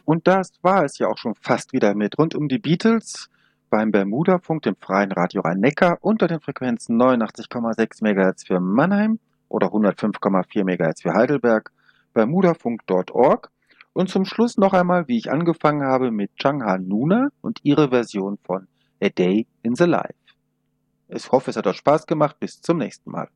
Und das war es ja auch schon fast wieder mit rund um die Beatles beim Bermuda-Funk, dem freien Radio Rhein-Neckar, unter den Frequenzen 89,6 MHz für Mannheim oder 105,4 MHz für Heidelberg, bermudafunk.org und zum Schluss noch einmal, wie ich angefangen habe, mit Changha Nuna und ihre Version von A Day in the Life. Ich hoffe, es hat euch Spaß gemacht. Bis zum nächsten Mal.